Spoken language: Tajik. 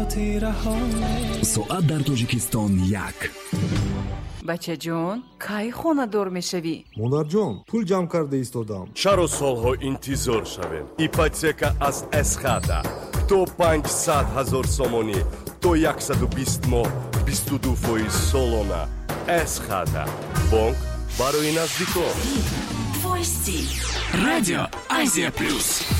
соат дар тоҷикистон 1. бачаҷон кай хонадор мешавӣ? монарҷон, пул ҷамъ карда истодам. чаро солҳо интизор шавем? ипотека аз эсхада то 500,000 сомонӣ то 120 моҳ 22% солона. эсхада бонк барои наздикон. Радио Азия Плюс.